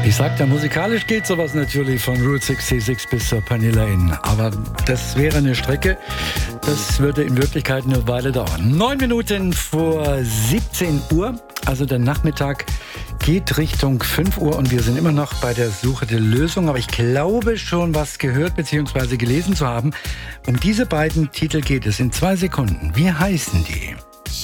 Ich sagte, musikalisch geht sowas natürlich von Route 66 bis zur Penny Lane. Aber das wäre eine Strecke, das würde in Wirklichkeit eine Weile dauern. 9 Minuten vor 17 Uhr, also der Nachmittag geht Richtung 5 Uhr und wir sind immer noch bei der Suche der Lösung. Aber ich glaube schon, was gehört bzw. gelesen zu haben. Um diese beiden Titel geht es in 2 Sekunden. Wie heißen die?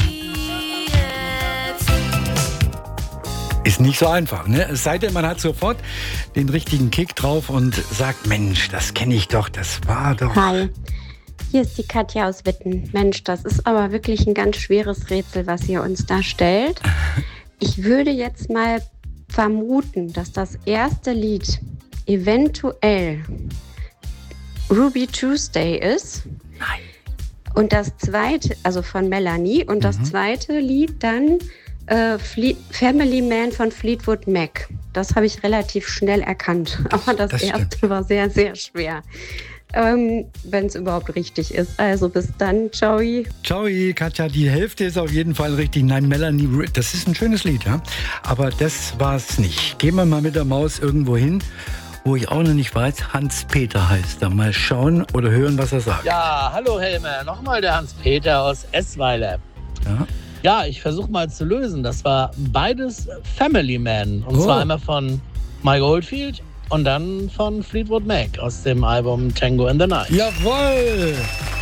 Ist nicht so einfach, ne? Es sei denn, man hat sofort den richtigen Kick drauf und sagt, Mensch, das kenne ich doch, das war doch... Hi, hier ist die Katja aus Witten. Mensch, das ist aber wirklich ein ganz schweres Rätsel, was ihr uns da stellt. Ich würde jetzt mal vermuten, dass das erste Lied eventuell Ruby Tuesday ist. Nein. Und das zweite, also von Melanie, und das zweite Lied dann Family Man von Fleetwood Mac. Das habe ich relativ schnell erkannt. Aber das erste war sehr, sehr schwer. Wenn es überhaupt richtig ist. Also bis dann. Ciao. Ciao, Katja. Die Hälfte ist auf jeden Fall richtig. Nein, Melanie, das ist ein schönes Lied, ja. Aber das war es nicht. Gehen wir mal mit der Maus irgendwo hin, wo ich auch noch nicht weiß, Hans-Peter heißt er. Mal schauen oder hören, was er sagt. Ja, hallo Helmer. Nochmal der Hans-Peter aus Essweiler. Ja. Ja, ich versuche mal zu lösen. Das war beides Family Man. Und zwar einmal von Mike Oldfield und dann von Fleetwood Mac aus dem Album Tango in the Night. Jawohl!